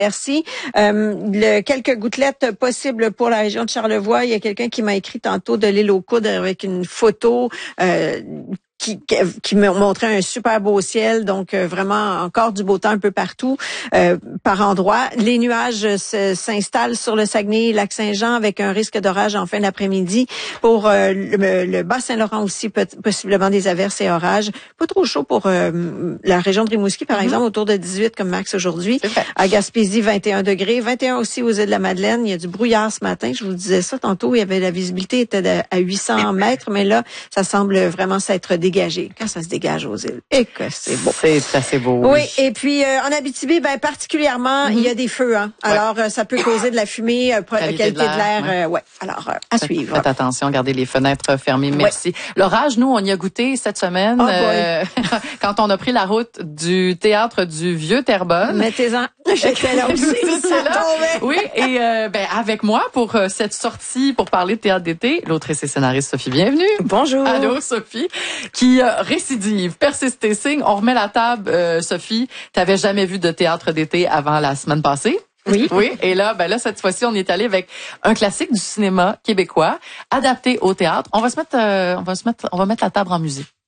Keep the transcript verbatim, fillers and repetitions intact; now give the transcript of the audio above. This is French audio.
Merci. Euh, le, quelques gouttelettes possibles pour la région de Charlevoix. Il y a quelqu'un qui m'a écrit tantôt de l'île aux Coudres avec une photo euh, qui, qui me montrait un super beau ciel, donc euh, vraiment encore du beau temps un peu partout, euh, par endroits. Les nuages se, s'installent sur le Saguenay, Lac-Saint-Jean, avec un risque d'orage en fin d'après-midi. Pour euh, le, le Bas-Saint-Laurent aussi, peut, possiblement des averses et orages. Pas trop chaud pour euh, la région de Rimouski, par mm-hmm. exemple, autour de dix-huit comme max aujourd'hui. À Gaspésie, vingt et un degrés. vingt et un aussi aux îles de la Madeleine. Il y a du brouillard ce matin. Je vous disais ça tantôt. Il y avait la visibilité était de, à huit cents mètres, mais là, ça semble vraiment s'être dégagé. Quand ça se dégage aux îles. Et que c'est beau. C'est assez beau. Oui. oui. Et puis, euh, en Abitibi, ben, particulièrement, mm-hmm. il y a des feux, hein. Alors, ouais. euh, ça peut causer de la fumée, euh, qualité, qualité de l'air. Ouais. Euh, ouais. Alors, euh, à Faites, suivre. Faites attention, gardez les fenêtres fermées. Merci. Ouais. L'orage, nous, on y a goûté cette semaine. Oh euh, quand on a pris la route du théâtre du Vieux-Terrebonne. Mettez-en. J'étais là aussi. ça là. Oui. Et, euh, ben, avec moi, pour euh, cette sortie, pour parler de théâtre d'été, l'autrice et scénariste Sophie, bienvenue. Bonjour. Allô, Sophie. Qui euh, récidive, persiste et signe. On remet la table, euh, Sophie. T'avais jamais vu de théâtre d'été avant la semaine passée? Oui. Oui. Et là, ben là, cette fois-ci, on est allé avec un classique du cinéma québécois, adapté au théâtre. On va se mettre, euh, on va se mettre, on va mettre la table en musique.